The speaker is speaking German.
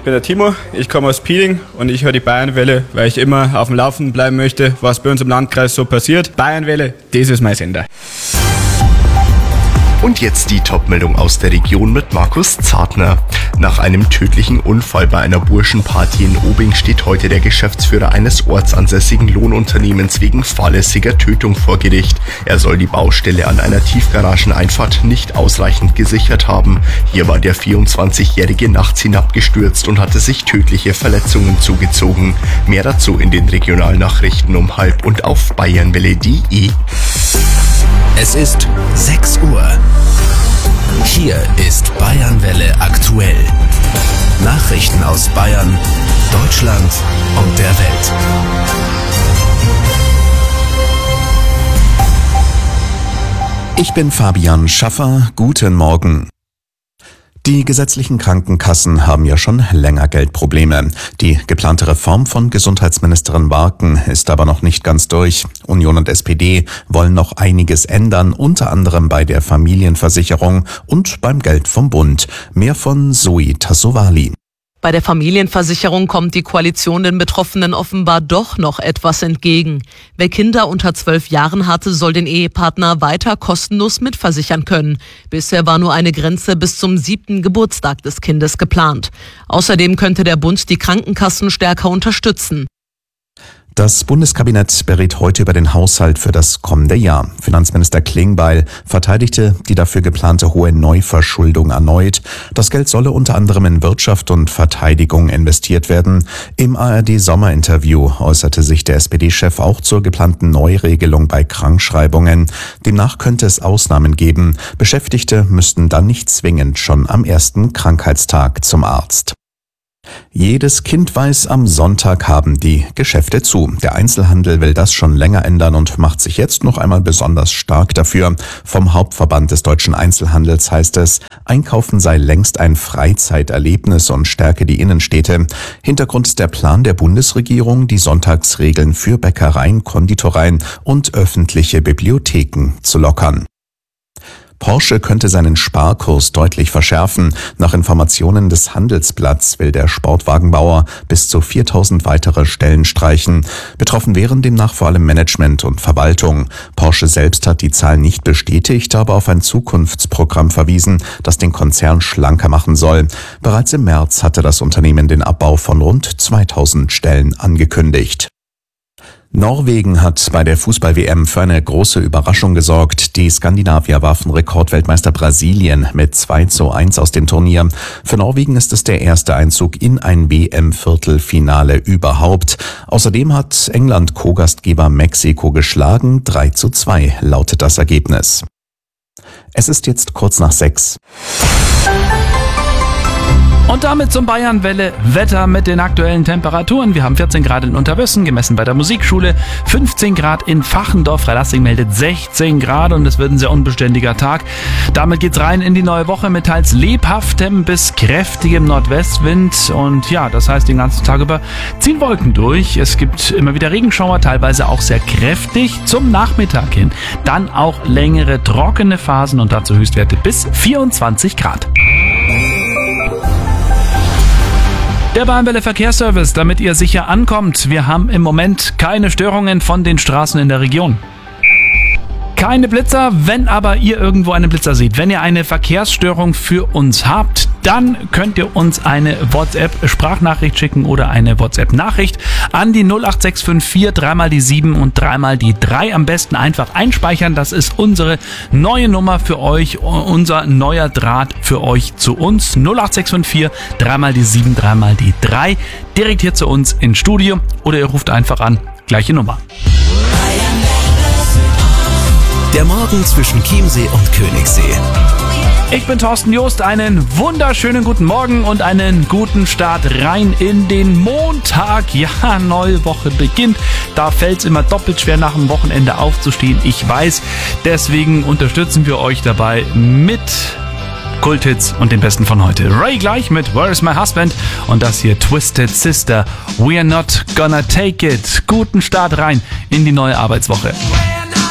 bin der Timo, ich komme aus Pieling und ich höre die Bayernwelle, weil ich immer auf dem Laufenden bleiben möchte, was bei uns im Landkreis so passiert. Bayernwelle, das ist mein Sender. Und jetzt die Top-Meldung aus der Region mit Markus Zartner. Nach einem tödlichen Unfall bei einer Burschenparty in Obing steht heute der Geschäftsführer eines ortsansässigen Lohnunternehmens wegen fahrlässiger Tötung vor Gericht. Er soll die Baustelle an einer Tiefgarageneinfahrt nicht ausreichend gesichert haben. Hier war der 24-Jährige nachts hinabgestürzt und hatte sich tödliche Verletzungen zugezogen. Mehr dazu in den Regionalnachrichten um 12:30 und auf bayernwelle.de. Es ist 6 Uhr. Hier ist Bayernwelle aktuell. Nachrichten aus Bayern, Deutschland und der Welt. Ich bin Fabian Schaffer. Guten Morgen. Die gesetzlichen Krankenkassen haben ja schon länger Geldprobleme. Die geplante Reform von Gesundheitsministerin Warken ist aber noch nicht ganz durch. Union und SPD wollen noch einiges ändern, unter anderem bei der Familienversicherung und beim Geld vom Bund. Mehr von Zoe Tassovali. Bei der Familienversicherung kommt die Koalition den Betroffenen offenbar doch noch etwas entgegen. Wer Kinder unter 12 Jahren hatte, soll den Ehepartner weiter kostenlos mitversichern können. Bisher war nur eine Grenze bis zum 7. Geburtstag des Kindes geplant. Außerdem könnte der Bund die Krankenkassen stärker unterstützen. Das Bundeskabinett berät heute über den Haushalt für das kommende Jahr. Finanzminister Klingbeil verteidigte die dafür geplante hohe Neuverschuldung erneut. Das Geld solle unter anderem in Wirtschaft und Verteidigung investiert werden. Im ARD-Sommerinterview äußerte sich der SPD-Chef auch zur geplanten Neuregelung bei Krankschreibungen. Demnach könnte es Ausnahmen geben. Beschäftigte müssten dann nicht zwingend schon am ersten Krankheitstag zum Arzt. Jedes Kind weiß, am Sonntag haben die Geschäfte zu. Der Einzelhandel will das schon länger ändern und macht sich jetzt noch einmal besonders stark dafür. Vom Hauptverband des deutschen Einzelhandels heißt es, Einkaufen sei längst ein Freizeiterlebnis und stärke die Innenstädte. Hintergrund ist der Plan der Bundesregierung, die Sonntagsregeln für Bäckereien, Konditoreien und öffentliche Bibliotheken zu lockern. Porsche könnte seinen Sparkurs deutlich verschärfen. Nach Informationen des Handelsblatts will der Sportwagenbauer bis zu 4.000 weitere Stellen streichen. Betroffen wären demnach vor allem Management und Verwaltung. Porsche selbst hat die Zahl nicht bestätigt, aber auf ein Zukunftsprogramm verwiesen, das den Konzern schlanker machen soll. Bereits im März hatte das Unternehmen den Abbau von rund 2.000 Stellen angekündigt. Norwegen hat bei der Fußball-WM für eine große Überraschung gesorgt. Die Skandinavier warfen Rekordweltmeister Brasilien mit 2:1 aus dem Turnier. Für Norwegen ist es der erste Einzug in ein WM-Viertelfinale überhaupt. Außerdem hat England Co-Gastgeber Mexiko geschlagen. 3:2 lautet das Ergebnis. Es ist jetzt kurz nach 6. Und damit zum Bayernwelle-Wetter mit den aktuellen Temperaturen. Wir haben 14 Grad in Unterwössen, gemessen bei der Musikschule, 15 Grad in Fachendorf, Freilassing meldet 16 Grad und es wird ein sehr unbeständiger Tag. Damit geht's rein in die neue Woche mit teils lebhaftem bis kräftigem Nordwestwind und ja, das heißt den ganzen Tag über ziehen Wolken durch. Es gibt immer wieder Regenschauer, teilweise auch sehr kräftig zum Nachmittag hin. Dann auch längere trockene Phasen und dazu Höchstwerte bis 24 Grad. Der Bayernwelle Verkehrsservice, damit ihr sicher ankommt. Wir haben im Moment keine Störungen von den Straßen in der Region. Keine Blitzer, wenn aber ihr irgendwo einen Blitzer seht, wenn ihr eine Verkehrsstörung für uns habt, dann könnt ihr uns eine WhatsApp-Sprachnachricht schicken oder eine WhatsApp-Nachricht an die 08654 3 die 7 und 3 die 3. Am besten einfach einspeichern, das ist unsere neue Nummer für euch, unser neuer Draht für euch zu uns. 08654 3 die 7, 3 die 3. Direkt hier zu uns ins Studio oder ihr ruft einfach an, gleiche Nummer. Der Morgen zwischen Chiemsee und Königssee. Ich bin Thorsten Joost, einen wunderschönen guten Morgen und einen guten Start rein in den Montag. Ja, neue Woche beginnt. Da fällt es immer doppelt schwer, nach dem Wochenende aufzustehen. Ich weiß, deswegen unterstützen wir euch dabei mit Kulthits und den besten von heute. Ray gleich mit Where's My Husband und das hier Twisted Sister. We're not gonna take it. Guten Start rein in die neue Arbeitswoche.